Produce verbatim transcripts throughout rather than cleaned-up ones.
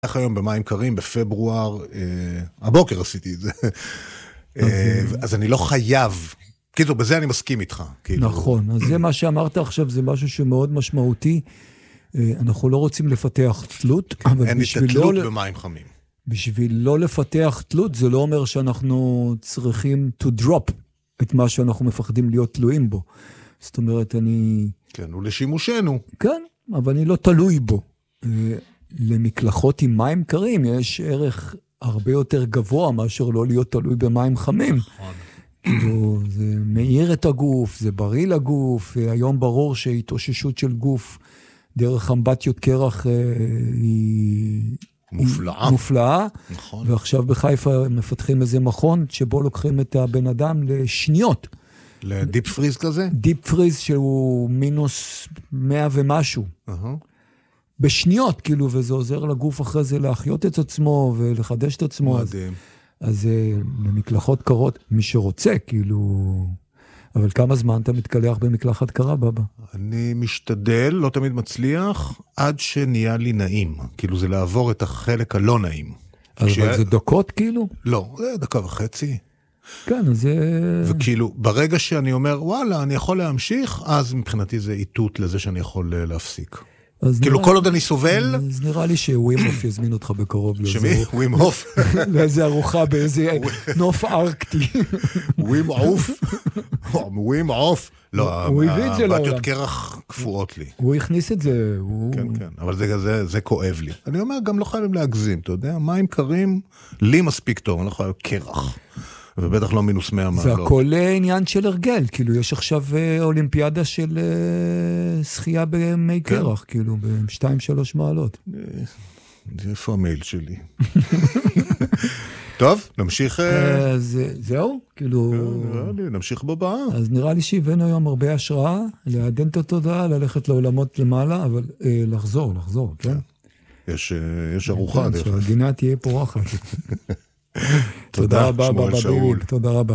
איך היום במים קרים, בפברואר, הבוקר עשיתי את זה. אז אני לא חייב, כאילו בזה אני מסכים איתך. נכון, אז זה מה שאמרת עכשיו, זה משהו שמאוד משמעותי. אנחנו לא רוצים לפתח תלות, אין לי את התלות במים חמים. בשביל לא לפתח תלות, זה לא אומר שאנחנו צריכים to drop את מה שאנחנו מפחדים להיות תלויים בו. זאת אומרת, אני... כן, הוא לשימושנו. כן, אבל אני לא תלוי בו. למקלחות עם מים קרים יש ערך הרבה יותר גבוה מאשר לא להיות תלוי במים חמים. כאילו, זה מאיר את הגוף, זה בריא לגוף, היום ברור שהתאוששות של גוף דרך אמבטיות קרח היא... מופלאה. מופלאה. נכון. ועכשיו בחיפה מפתחים איזה מכון שבו לוקחים את הבן אדם לשניות. לדיפ פריז כזה? דיפ פריז שהוא מינוס מאה ומשהו. בשניות, כאילו, וזה עוזר לגוף אחרי זה להחיות את עצמו ולחדש את עצמו. מדהים. אז, אז למקלחות קרות, מי שרוצה, כאילו... אבל כמה זמן אתה מתקלח במקלחת קרה, בבא? אני משתדל, לא תמיד מצליח, עד שנהיה לי נעים. כאילו זה לעבור את החלק הלא נעים. אבל ש... זה דקות כאילו? לא, זה דקה וחצי. כן, אז זה... וכאילו, ברגע שאני אומר, וואלה, אני יכול להמשיך, אז מבחינתי זה איתות לזה שאני יכול להפסיק. כאילו נראה, כל עוד אני סובל... אז נראה לי שווים הוף יזמין אותך בקרוב. שמי? ווים הוף? לאיזה ארוחה באיזה נוף ארקטי. ווים הוף? ווים הוף? לא, הבטיות קרח קפואות לי. הוא הכניס את זה. כן, כן, אבל זה כואב לי. אני אומר, גם לא חייבים להגזים, אתה יודע, מים קרים, לי מספיק טוב, אני לא חייב קרח. ובטח לא מינוס מאה מעלות. זה הכל עניין של הרגל, כאילו יש עכשיו אולימפיאדה של שחייה במי קרח, כאילו ב-שתיים שלוש מעלות. איפה המייל שלי? טוב, נמשיך... זהו, כאילו... נמשיך בבאה. אז נראה לי שהבאנו היום הרבה השראה, לעדן את התודעה, ללכת לעולמות למעלה, אבל לחזור, לחזור, כן? יש ארוחה דרך. שהגינה תהיה פורחת. תודה רבה, שמואל שאול. תודה רבה.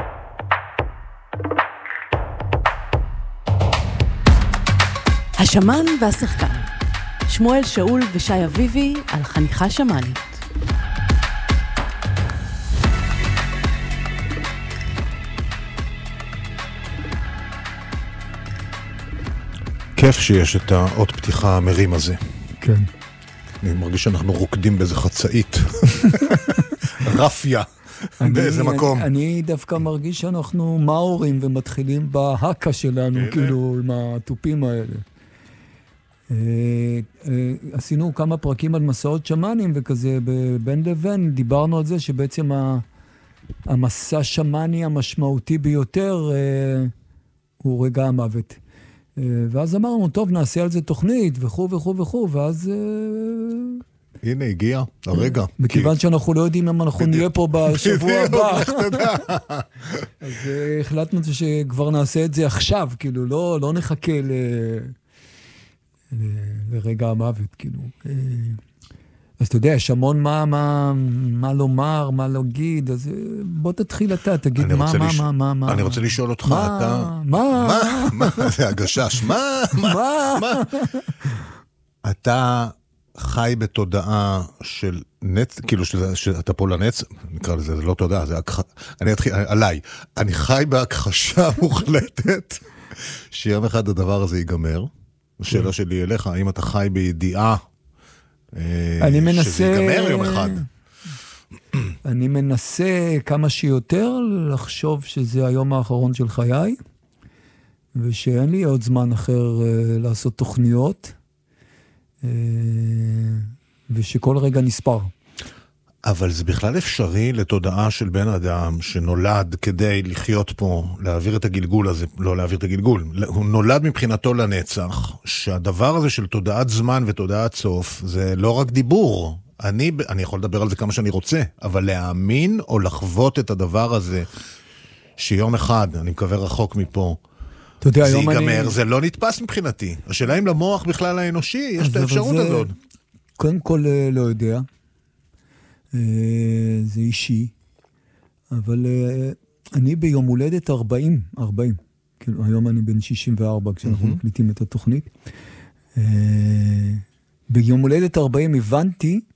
השמן והשחקן. שמואל שאול ושי אביבי על חניכה שמנית. כיף שיש את האות פתיחה המרים הזה. כן. אני מרגיש שאנחנו רוקדים באיזה חצאית. רפיה, באיזה מקום. אני דווקא מרגיש שאנחנו מאורים ומתחילים בהקה שלנו, כאילו, עם הטופים האלה. עשינו כמה פרקים על מסעות שמנים, וכזה בין לבין דיברנו על זה שבעצם המסע שמני המשמעותי ביותר הוא רגע המוות. ואז אמרנו, טוב, נעשה על זה תוכנית, וכו' וכו' וכו', ואז... הנה, הגיע הרגע. מכיוון שאנחנו לא יודעים אם אנחנו נהיה פה בשבוע הבא. אז החלטנו שכבר נעשה את זה עכשיו, כאילו, לא נחכה לרגע המוות, כאילו. אז אתה יודע, יש המון מה לומר, מה להגיד, אז בוא תתחיל אתה, תגיד מה, מה, מה, מה. אני רוצה לשאול אותך, אתה... מה? מה? זה הגשש, מה? מה? אתה... חי בתודעה של נצ... כאילו שאתה פה לנצ... נקרא לזה, זה לא תודעה, זה... אני אתחיל, עליי. אני חי בהכחשה מוחלטת, שיום אחד הדבר הזה ייגמר. השאלה שלי אליך, האם אתה חי בידיעה אני מנסה... שזה ייגמר יום אחד? אני מנסה כמה שיותר לחשוב שזה היום האחרון של חיי, ושאין לי עוד זמן אחר לעשות תוכניות. ושכל רגע נספר. אבל זה בכלל אפשרי לתודעה של בן אדם שנולד כדי לחיות פה, להעביר את הגלגול הזה, לא להעביר את הגלגול, הוא נולד מבחינתו לנצח, שהדבר הזה של תודעת זמן ותודעת סוף, זה לא רק דיבור. אני, אני יכול לדבר על זה כמה שאני רוצה, אבל להאמין או לחוות את הדבר הזה, שיום אחד, אני מקווה רחוק מפה, יודע, זה ייגמר, אני... זה לא נתפס מבחינתי. השאלה אם למוח בכלל האנושי, יש את האפשרות זה... הזאת. קודם כל לא יודע. זה אישי. אבל אני ביום הולדת ארבעים, ארבעים. כאילו, היום אני בן שישים וארבע כשאנחנו מקליטים את התוכנית. ביום הולדת ארבעים הבנתי